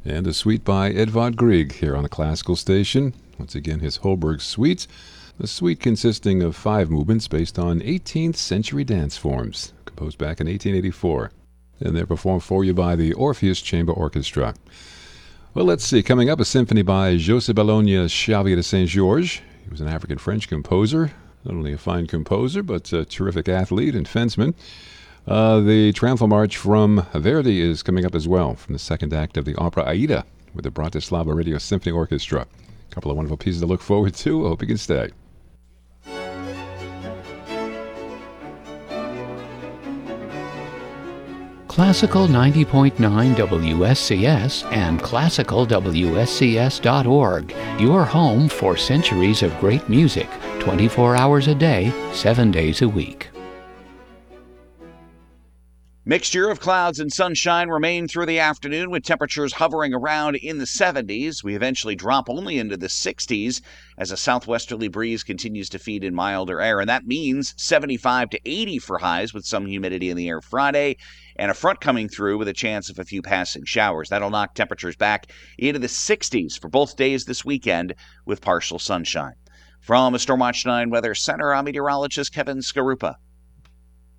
And a suite by Edvard Grieg here on the Classical Station. Once again, his Holberg Suite. A suite consisting of 5 movements based on 18th century dance forms, composed back in 1884. And they're performed for you by the Orpheus Chamber Orchestra. Well, let's see. Coming up, a symphony by Joseph Bologna Xavier de Saint-Georges. He was an African-French composer. Not only a fine composer, but a terrific athlete and fenceman. The Triumphal March from Verdi is coming up as well, from the second act of the opera Aida with the Bratislava Radio Symphony Orchestra. A couple of wonderful pieces to look forward to. I hope you can stay. Classical 90.9 WSCS and classicalwscs.org, your home for centuries of great music, 24 hours a day, 7 days a week. Mixture of clouds and sunshine remain through the afternoon with temperatures hovering around in the 70s. We eventually drop only into the 60s as a southwesterly breeze continues to feed in milder air, and that means 75 to 80 for highs with some humidity in the air Friday, and a front coming through with a chance of a few passing showers. That'll knock temperatures back into the 60s for both days this weekend with partial sunshine. From a Stormwatch 9 Weather Center, I'm meteorologist Kevin Skarupa.